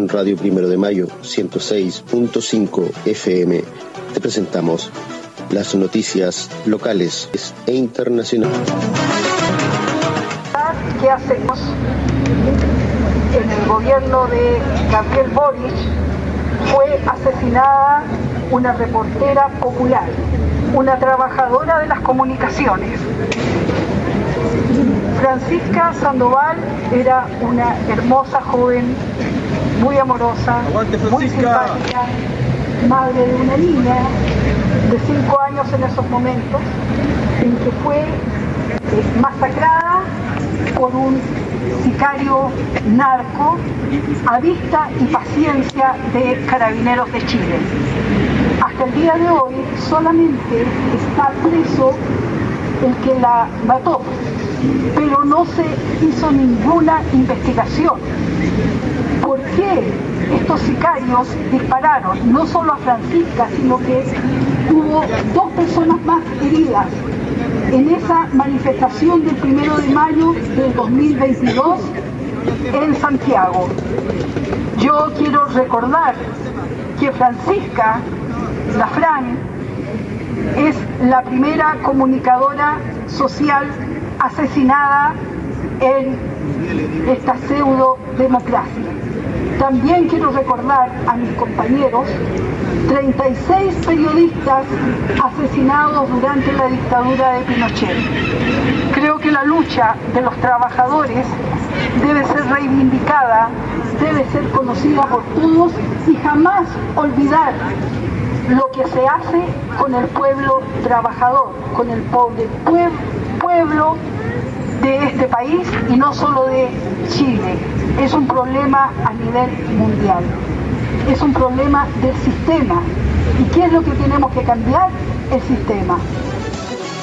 En Radio Primero de Mayo, 106.5 FM, te presentamos las noticias locales e internacionales. ¿Qué hacemos? En el gobierno de Gabriel Boric fue asesinada una reportera popular, una trabajadora de las comunicaciones. Francisca Sandoval era una hermosa joven, muy amorosa, muy simpática, madre de una niña de 5 años en esos momentos, en que fue masacrada por un sicario narco a vista y paciencia de Carabineros de Chile. Hasta el día de hoy solamente está preso el que la mató, pero no se hizo ninguna investigación. ¿Por qué estos sicarios dispararon no solo a Francisca, sino que hubo 2 personas más heridas en esa manifestación del 1 de mayo del 2022 en Santiago? Yo quiero recordar que Francisca, la Fran, es la primera comunicadora social asesinada en esta pseudo-democracia. También quiero recordar a mis compañeros 36 periodistas asesinados durante la dictadura de Pinochet. Creo que la lucha de los trabajadores debe ser reivindicada, debe ser conocida por todos y jamás olvidar lo que se hace con el pueblo trabajador, con el pobre pueblo de este país y no solo de Chile. Es un problema a nivel mundial, es un problema del sistema. ¿Y qué es lo que tenemos que cambiar? El sistema.